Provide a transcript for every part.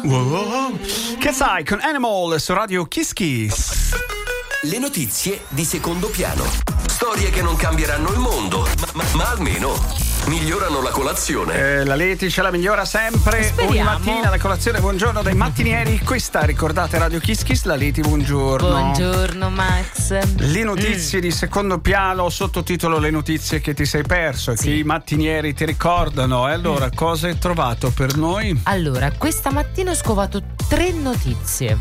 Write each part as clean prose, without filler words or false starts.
Wow. Che sai con Animal su Radio Kiss Kiss. Le notizie di secondo piano. Storie che non cambieranno il mondo, ma almeno migliorano la colazione. La Leti ce la migliora sempre. Speriamo. Ogni mattina la colazione. Buongiorno dai mattinieri. Questa, ricordate, Radio Kiss Kiss. La Leti, buongiorno. Buongiorno Max. Le notizie di secondo piano, sottotitolo Le notizie che ti sei perso e che i mattinieri ti ricordano. E allora, cosa hai trovato per noi? Allora, questa mattina ho scovato 3 notizie.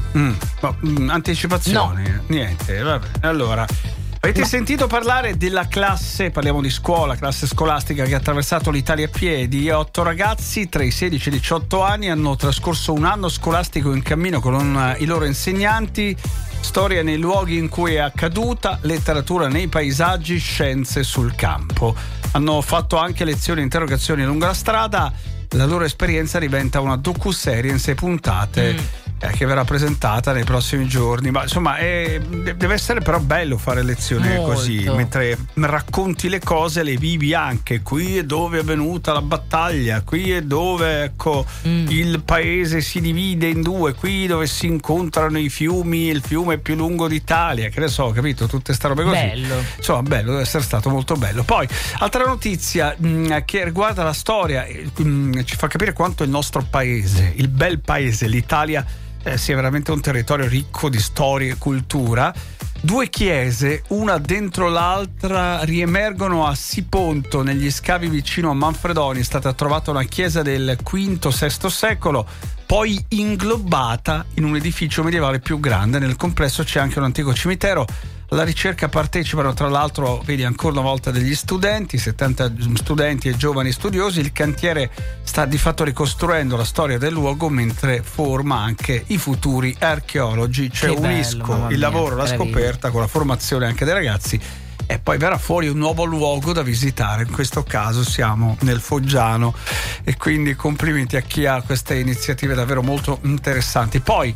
Anticipazioni? No. Niente, vabbè. Allora, avete sentito parlare della classe, parliamo di scuola, classe scolastica che ha attraversato l'Italia a piedi? 8 ragazzi tra i 16 e i 18 anni hanno trascorso un anno scolastico in cammino con i loro insegnanti. Storia nei luoghi in cui è accaduta, letteratura nei paesaggi, scienze sul campo. Hanno fatto anche lezioni e interrogazioni lungo la strada. La loro esperienza diventa una docuserie in 6 puntate che verrà presentata nei prossimi giorni. Ma insomma deve essere però bello fare lezioni molto. Così, mentre racconti le cose, le vivi anche. Qui è dove è avvenuta la battaglia, qui è dove il paese si divide in 2, qui dove si incontrano i fiumi, il fiume più lungo d'Italia, che ne so, capito? Tutte ste robe così. Bello. Insomma, bello, deve essere stato molto bello. Poi, altra notizia che riguarda la storia, ci fa capire quanto il nostro paese, il bel paese, l'Italia, sia veramente un territorio ricco di storia e cultura. 2 chiese, una dentro l'altra, riemergono a Siponto, negli scavi vicino a Manfredoni. È stata trovata una chiesa del V-VI secolo, poi inglobata in un edificio medievale più grande. Nel complesso c'è anche un antico cimitero. Alla ricerca partecipano, tra l'altro, vedi ancora una volta, degli studenti, 70 studenti e giovani studiosi. Il cantiere sta di fatto ricostruendo la storia del luogo, mentre forma anche i futuri archeologi. Cioè unisco il lavoro, la scoperta con la formazione anche dei ragazzi, e poi verrà fuori un nuovo luogo da visitare. In questo caso siamo nel Foggiano, e quindi complimenti a chi ha queste iniziative davvero molto interessanti. Poi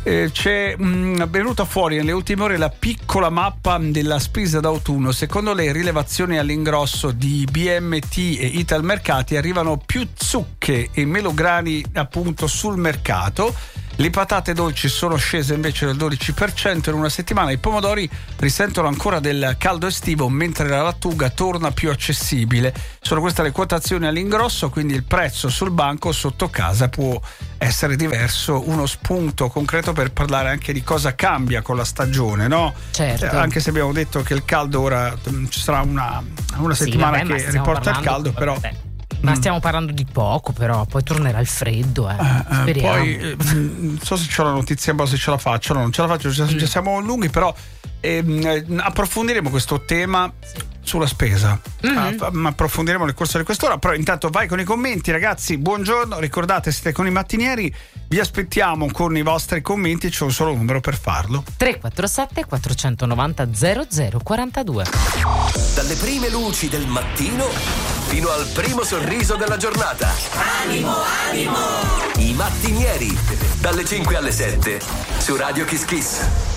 c'è venuta fuori nelle ultime ore la piccola mappa della spesa d'autunno. Secondo le rilevazioni all'ingrosso di BMT e Italmercati arrivano più zucche e melograni appunto sul mercato. Le patate dolci sono scese invece del 12% in una settimana. I pomodori risentono ancora del caldo estivo, mentre la lattuga torna più accessibile. Sono queste le quotazioni all'ingrosso, quindi il prezzo sul banco sotto casa può essere diverso. Uno spunto concreto per parlare anche di cosa cambia con la stagione, no? Certo. Anche se abbiamo detto che il caldo ora ci sarà una settimana che riporta il caldo, però... Ma stiamo parlando di poco, però poi tornerà il freddo, speriamo. Poi non so se c'ho la notizia, se ce la faccio. No, non ce la faccio, già siamo lunghi, però approfondiremo questo tema sulla spesa. Approfondiremo nel corso di quest'ora. Però intanto vai con i commenti, ragazzi. Buongiorno, ricordate, siete con i mattinieri, vi aspettiamo con i vostri commenti. C'è un solo numero per farlo: 347 490 0042. Dalle prime luci del mattino fino al primo sorriso della giornata. Animo, animo! I mattinieri, dalle 5 alle 7 su Radio Kiss Kiss.